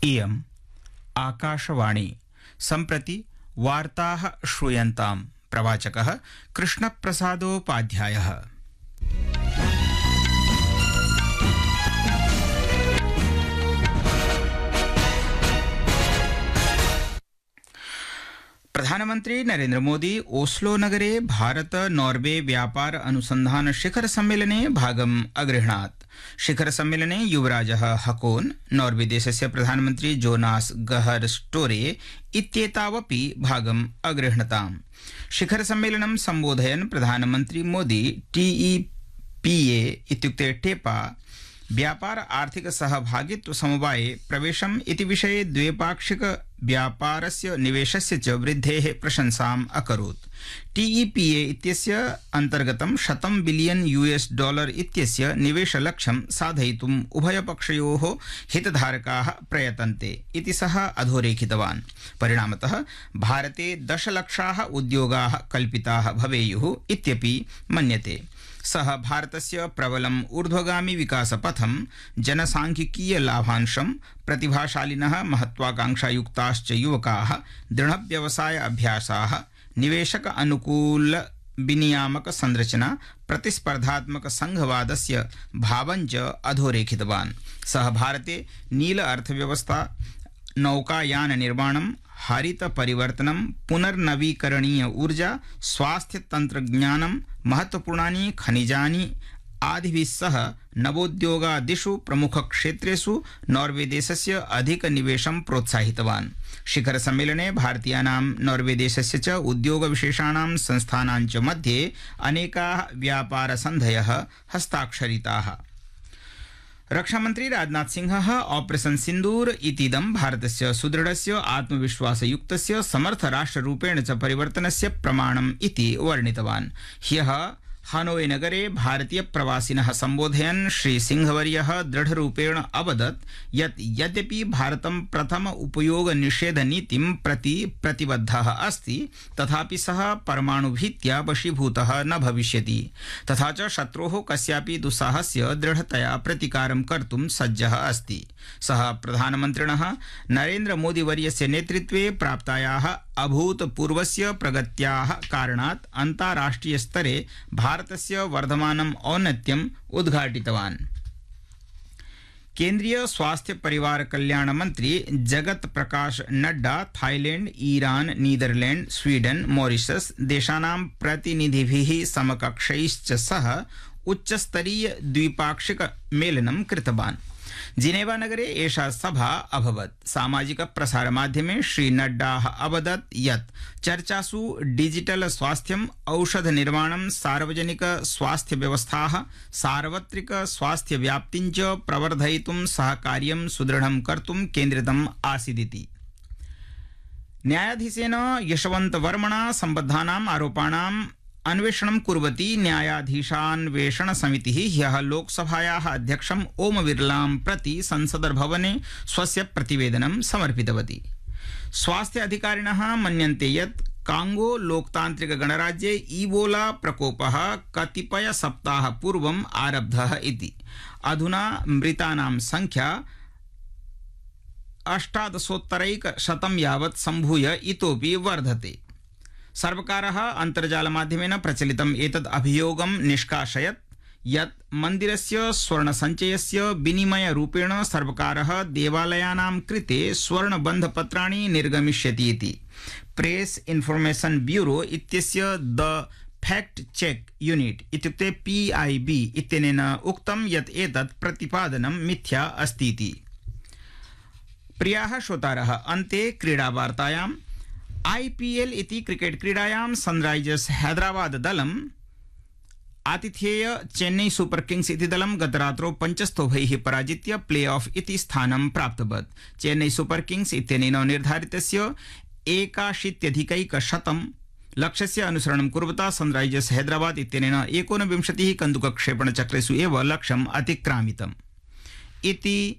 इयम् आकाशवाणी। सम्प्रति वार्ताः श्रूयन्ताम्। प्रवाचकः कृष्णप्रसादोपाध्यायः। प्रधानमंत्री नरेंद्र मोदी ओस्लो नगरे भारत नॉर्वे व्यापार अनुसंधान शिखर सम्मेलने भागम् अगृह्णात्। शिखर सम्मेलने युवराजः हकोन, नॉर्वे देशस्य प्रधानमंत्री जोनास गहर स्टोरे इत्येतावपि भागम् अगृह्णताम्। शिखर सम्मेलनं सम्बोधयन् प्रधानमंत्री मोदी TEPA इत्युक्ते टेपा व्यापार आर्थिक सहभागित्व समवाये प्रवेशम् इति विषये द्विपाक्षिक व्यापारस्य निवेशस्य च वृद्धेः प्रशंसाम् अकरोत्। TEPA इत्यस्य अन्तर्गतं $100 बिलियन इत्यस्य निवेशलक्ष्यं साधयितुम् उभयपक्षयोः हितधारकाः प्रयतन्ते इति सः अधोरेखितवान्। परिणामतः भारते 10 लक्षाः उद्योगाः कल्पिताः भवेयुः इत्यपि मन्यते। सः भारतस्य प्रबलम् ऊर्ध्वगामी विकासपथं, जनसांख्यिकीय लाभांशं, प्रतिभाशालिनः महत्वाकांक्षायुक्ताश्च युवकाः, दृढव्यवसाय अभ्यासाः, निवेशक अनुकूल विनियामक संरचना, प्रतिस्पर्धात्मक संघवादस्य भावञ्च अधोरेखितवान्। सः भारते नील अर्थव्यवस्था, नौकायान निर्माणं, हरित परिवर्तनं, पुनर्नवीकरणीय ऊर्जा, स्वास्थ्य तंत्रज्ञानं, महत्वपूर्णानि खनिजानि आदिभिः सह नवोद्योगादिषु प्रमुखक्षेत्रेषु नॉर्वे देशस्य अधिकनिवेशं प्रोत्साहितवान्। शिखर सम्मेलने भारतीयानां नॉर्वे देशस्य च उद्योगविशेषाणां संस्थानां च मध्ये अनेकाः व्यापारसन्धयः हस्ताक्षरिताः। रक्षामंत्री राजनाथ सिंहः ऑपरेशन सिंदूर इतीदं भारतस्य सुदृढस्य आत्मविश्वासयुक्तस्य समर्थराष्ट्ररूपेण च परिवर्तनस्य प्रमाणम् इति वर्णितवान्। ह्यः हानोई नगरे भारतीय प्रवासिनः सम्बोधयन् श्री सिंहवर्यः दृढरूपेण अवदत् यत् यद्यपि भारतं प्रथम उपयोग निषेध नीतिं प्रति प्रतिबद्धः अस्ति, तथापि सः परमाणुभीत्या वशीभूतः न भविष्यति, तथा च शत्रोः कस्यापि दुस्साहस्य दृढतया प्रतिकारं कर्तुं सज्जः अस्ति। सः प्रधानमन्त्रिणः नरेंद्र मोदी वर्यस्य नेतृत्वे प्राप्तायाः अभूतपूर्वस्य प्रगत्याः कारणात् अन्ताराष्ट्रिय स्तरे भारतस्य वर्धमानम् औन्नत्यम् उद्घाटितवान्। केंद्रीय स्वास्थ्य परिवार कल्याण मंत्री Jagat Prakash Nadda Thailand, Iran, Netherlands, Sweden, Mauritius देशानां प्रतिनिधिभिः समकक्षैश्च सह उच्चस्तरीय द्विपाक्षिक मेलनं कृतवान्। जिनेवा नगरे एषा सभा अभवत्। सामाजिक प्रसार माध्यमे श्री नड्डाः अवदत् यत् चर्चासु डिजिटल स्वास्थ्यम्, औषध निर्माणं, सार्वजनिक स्वास्थ्य व्यवस्थाः, सार्वत्रिक स्वास्थ्य व्याप्तिं च प्रवर्धयितुं सहकार्यं सुदृढं कर्तुं केन्द्रितम् आसीदिति। न्यायाधीशेन यशवंत वर्मणा सम्बद्धानाम् आरोपाणाम् अन्वेषणं कुर्वती न्यायाधीशान्वेषण समितिः ह्यः लोकसभायाः अध्यक्षम् ओम बिरलां प्रति संसदर्भवने स्वस्य प्रतिवेदनं समर्पितवती। स्वास्थ्य अधिकारिणः मन्यन्ते यत् कांगो लोकतांत्रिक गणराज्ये इबोला प्रकोपः कतिपय सप्ताह पूर्वम् आरब्धः इति। अधुना मृतानां संख्या 1800 यावत् सम्भूय इतोपि वर्धते। सर्वकारः अन्तर्जालमाध्यमेन प्रचलितम् एतद् अभियोगं निष्कासयत् यत् मन्दिरस्य स्वर्णसञ्चयस्य विनिमयरूपेण सर्वकारः देवालयानां कृते स्वर्णबन्धपत्राणि निर्गमिष्यति इति। प्रेस इन्फॉर्मेशन ब्यूरो इत्यस्य द फैक्ट चेक यूनिट इत्युक्ते PIB इत्यनेन उक्तं यत् एतत् प्रतिपादनं मिथ्या अस्ति इति। प्रियाः श्रोतारः, अन्ते क्रीडावार्तायाम्। IPL इति क्रिकेट क्रीडायां Sunrisers Hyderabad दलम् आतिथेय Chennai super Kings इति दलं गतरात्रौ 5 स्तोभैः पराजित्य प्ले ऑफ इति स्थानं प्राप्तवत्। चेन्नई सुपर किंग्स इत्यनेन निर्धारितस्य 81 लक्ष्यस्य अनुसरणं कुर्वता सनराइजर्स हैदराबाद इत्यनेन 29 कन्दुकक्षेपणचक्रेषु एव लक्ष्यम् अतिक्रामितम् इति।